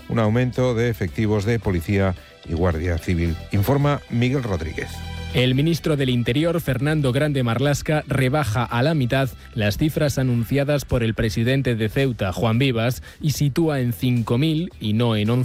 un aumento de efectivos de policía y Guardia Civil. Informa Miguel Rodríguez. El ministro del Interior, Fernando Grande Marlaska, rebaja a la mitad las cifras anunciadas por el presidente de Ceuta, Juan Vivas, y sitúa en 5.000 y no en